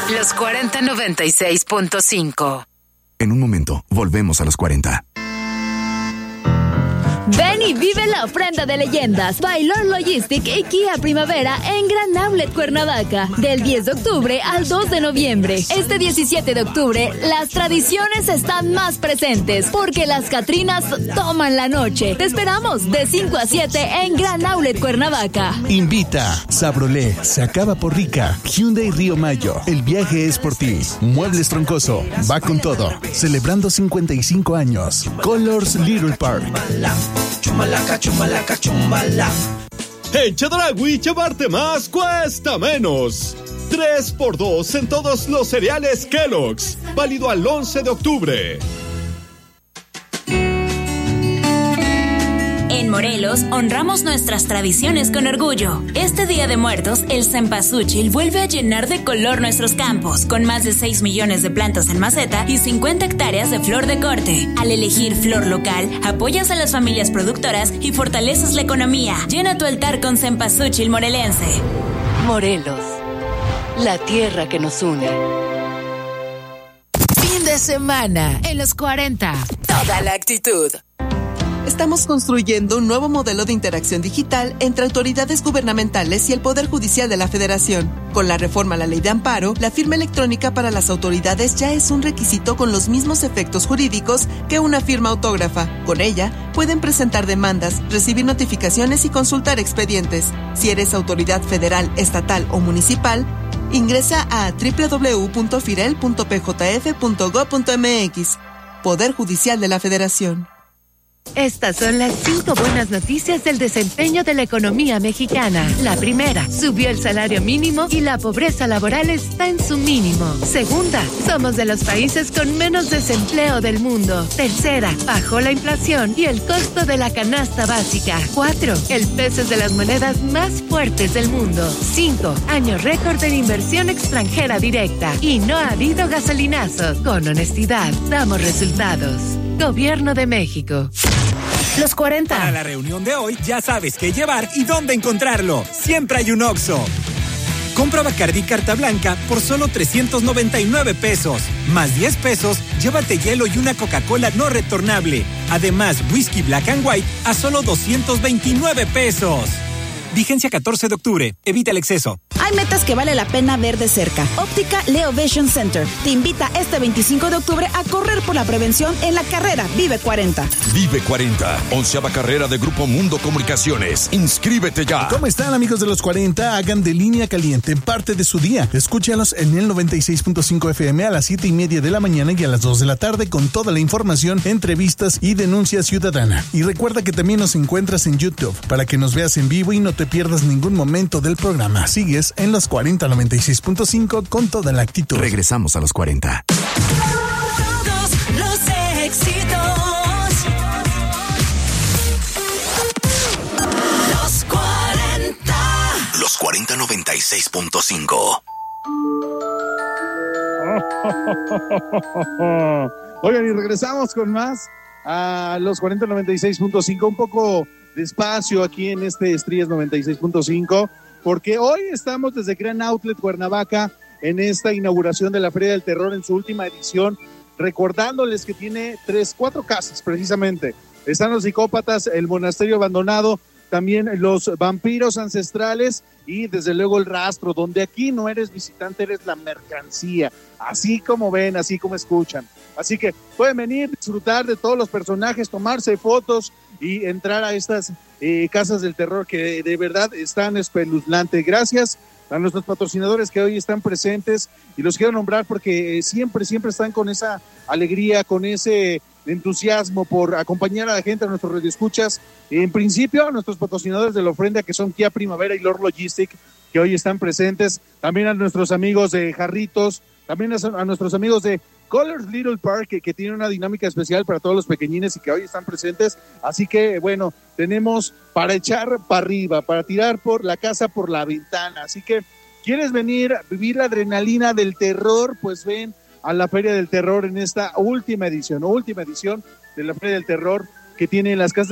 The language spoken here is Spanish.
Los 4096.5. En un momento, volvemos a los 40. Ven y vive la ofrenda de leyendas, Baylor Logistic y Kia Primavera en Gran Outlet Cuernavaca, del 10 de octubre al 2 de noviembre. Este 17 de octubre, las tradiciones están más presentes, porque las Catrinas toman la noche. Te esperamos de 5 a 7 en Gran Outlet Cuernavaca. Invita Sabrolé, se acaba por rica. Hyundai Río Mayo, el viaje es por ti. Muebles Troncoso, va con todo. Celebrando 55 años. Colors Little Park. Chumalaca, chumalaca, chumbala. En Chedraui, llevarte más cuesta menos. 3x2 en todos los cereales Kellogg's. Válido al 11 de octubre. En Morelos, honramos nuestras tradiciones con orgullo. Este Día de Muertos, el cempasúchil vuelve a llenar de color nuestros campos, con más de 6 millones de plantas en maceta y 50 hectáreas de flor de corte. Al elegir flor local, apoyas a las familias productoras y fortaleces la economía. Llena tu altar con cempasúchil morelense. Morelos, la tierra que nos une. Fin de semana en los 40. Toda la actitud. Estamos construyendo un nuevo modelo de interacción digital entre autoridades gubernamentales y el Poder Judicial de la Federación. Con la reforma a la Ley de Amparo, la firma electrónica para las autoridades ya es un requisito con los mismos efectos jurídicos que una firma autógrafa. Con ella, pueden presentar demandas, recibir notificaciones y consultar expedientes. Si eres autoridad federal, estatal o municipal, ingresa a www.firel.pjf.gov.mx. Poder Judicial de la Federación. Estas son las 5 buenas noticias del desempeño de la economía mexicana. La primera, subió el salario mínimo y la pobreza laboral está en su mínimo. Segunda, somos de los países con menos desempleo del mundo. Tercera, bajó la inflación y el costo de la canasta básica. 4, el peso es de las monedas más fuertes del mundo. 5, año récord en inversión extranjera directa. Y no ha habido gasolinazos. Con honestidad, damos resultados. Gobierno de México. Los 40. Para la reunión de hoy, ya sabes qué llevar y dónde encontrarlo. Siempre hay un Oxxo. Compra Bacardí Carta Blanca por solo 399 pesos. Más 10 pesos, llévate hielo y una Coca-Cola no retornable. Además, whisky Black and White a solo 229 pesos. Vigencia 14 de octubre. Evita el exceso. Hay metas que vale la pena ver de cerca. Óptica Leo Vision Center te invita este 25 de octubre a correr por la prevención en la carrera Vive 40. Vive 40, 11ª carrera de Grupo Mundo Comunicaciones. Inscríbete ya. ¿Cómo están, amigos de los 40? Hagan de Línea Caliente parte de su día. Escúchalos en el 96.5 FM a las 7:30 de la mañana y a las 2 de la tarde con toda la información, entrevistas y denuncia ciudadana. Y recuerda que también nos encuentras en YouTube para que nos veas en vivo y no te pierdas ningún momento del programa. Sigues en los 40 96.5 con toda la actitud. Regresamos a los 40. Todos los éxitos. Los 40. Los 40 96.5. Oigan, y regresamos con más a los 40 96.5, un poco despacio aquí en este Estrías 96.5, porque hoy estamos desde Gran Outlet Cuernavaca en esta inauguración de la Feria del Terror en su última edición, recordándoles que tiene 4 casas precisamente. Están los psicópatas, el monasterio abandonado, también los vampiros ancestrales y desde luego el rastro, donde aquí no eres visitante, eres la mercancía, así como ven, así como escuchan. Así que pueden venir, disfrutar de todos los personajes, tomarse fotos y entrar a estas casas del terror que de verdad están espeluznantes. Gracias a nuestros patrocinadores que hoy están presentes y los quiero nombrar porque siempre están con esa alegría, con ese entusiasmo por acompañar a la gente, a nuestros radioescuchas. En principio, a nuestros patrocinadores de la ofrenda que son Kia Primavera y Lord Logistic, que hoy están presentes. También a nuestros amigos de Jarritos, también a nuestros amigos de Colors Little Park, que tiene una dinámica especial para todos los pequeñines y que hoy están presentes. Así que, bueno, tenemos para echar para arriba, para tirar por la casa por la ventana. Así que, ¿quieres venir a vivir la adrenalina del terror? Pues ven a la Feria del Terror en esta última edición de la Feria del Terror que tiene las casas